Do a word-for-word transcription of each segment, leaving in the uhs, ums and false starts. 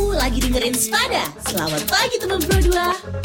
Kamu lagi dengerin Spada. Selamat pagi teman Pro dua.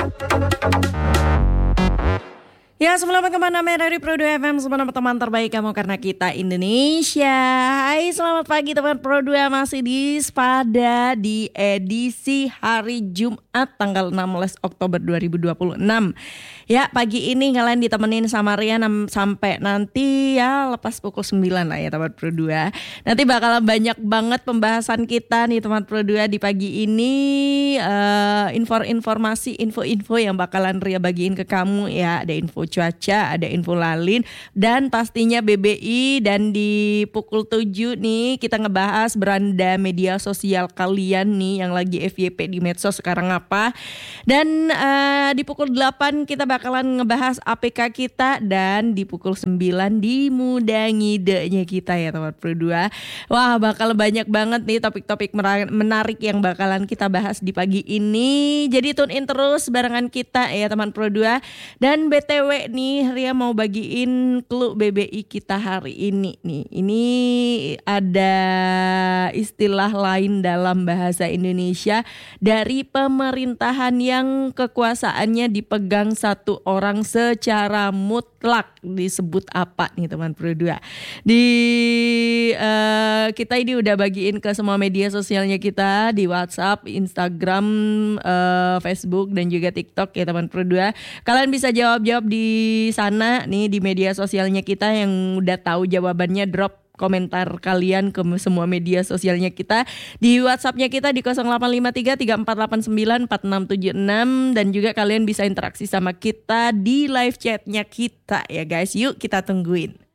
Ya, selamat kemana-mana dari Pro dua F M, semua teman terbaik kamu karena kita Indonesia. Hai, selamat pagi teman Pro dua, masih di Spada di edisi hari Jumat tanggal enam belas Oktober dua ribu dua puluh enam. Ya, pagi ini kalian ditemenin sama Rian sampai nanti ya lepas pukul sembilan lah ya teman Pro dua. Nanti bakalan banyak banget pembahasan kita nih teman Pro dua di pagi ini, uh, info-informasi, info-info yang bakalan Ria bagiin ke kamu ya. Ada info cuaca, ada info lalin, dan pastinya B B I. Dan di pukul tujuh nih kita ngebahas beranda media sosial kalian nih yang lagi F Y P di medsos sekarang apa. Dan uh, di pukul delapan kita bakalan ngebahas A P K kita, dan di pukul sembilan di muda ngidenya kita ya teman Pro dua. Wah, bakal banyak banget nih topik-topik menarik yang bakalan kita bahas di pagi ini. Jadi tune in terus barengan kita ya teman Pro dua. Dan B T W nih Ria mau bagiin clue B B I kita hari ini nih. Ini ada istilah lain dalam bahasa Indonesia dari pemerintahan yang kekuasaannya dipegang satu orang secara mutlak. Disebut apa nih teman Pro dua? Di uh, kita ini udah bagiin ke semua media sosialnya kita, di WhatsApp, Instagram, uh, Facebook, dan juga TikTok ya teman Pro dua. Kalian bisa jawab-jawab di sana nih di media sosialnya kita. Yang udah tahu jawabannya drop komentar kalian ke semua media sosialnya kita. Di WhatsAppnya kita di nol delapan lima tiga tiga empat delapan sembilan empat enam tujuh enam. Dan juga kalian bisa interaksi sama kita di live chatnya kita ya guys. Yuk kita tungguin.